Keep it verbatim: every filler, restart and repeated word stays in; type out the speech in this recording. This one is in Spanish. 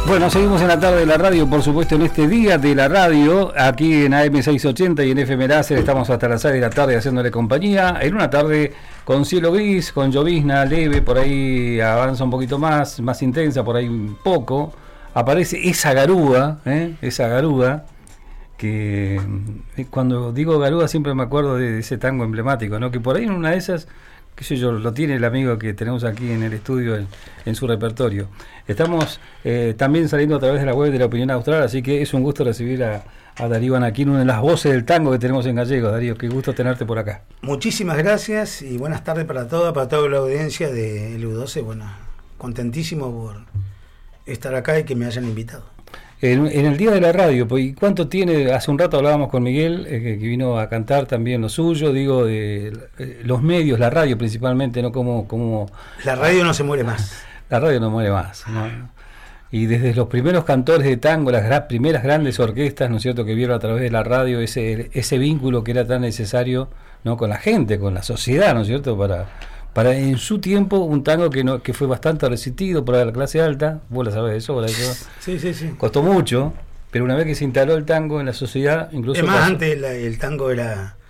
Bueno, seguimos en la tarde de la radio, por supuesto, en este día de la radio, aquí en A M seiscientos ochenta y en F M Láser. Estamos hasta las seis de la tarde haciéndole compañía, en una tarde con cielo gris, con llovizna leve, por ahí avanza un poquito más, más intensa, por ahí un poco, aparece esa garúa, ¿eh? esa garúa, que cuando digo garúa siempre me acuerdo de ese tango emblemático, ¿no? Que por ahí en una de esas, qué sé yo, lo tiene el amigo que tenemos aquí en el estudio en, en su repertorio. Estamos eh, también saliendo a través de la web de La Opinión Austral, así que es un gusto recibir a, a Darío Anaquín, una de las voces del tango que tenemos en gallego. Darío, qué gusto tenerte por acá. Muchísimas gracias y buenas tardes para toda, para toda la audiencia de L U doce. Bueno, contentísimo por estar acá y que me hayan invitado. En, en el día de la radio, pues, ¿cuánto tiene? Hace un rato hablábamos con Miguel, eh, que, que vino a cantar también lo suyo, digo, de eh, los medios, la radio principalmente, ¿no? Como, como la radio no se muere más. La radio no muere más, ¿no? Y desde los primeros cantores de tango, las gra- primeras grandes orquestas, ¿no es cierto?, que vieron a través de la radio ese ese vínculo que era tan necesario, ¿no?, con la gente, con la sociedad, ¿no es cierto?, para para en su tiempo un tango que no que fue bastante resistido por la clase alta. Vos la sabés eso, ¿verdad? Sí, sí, sí. Costó mucho, pero una vez que se instaló el tango en la sociedad, incluso es más, pasó. antes la, el tango era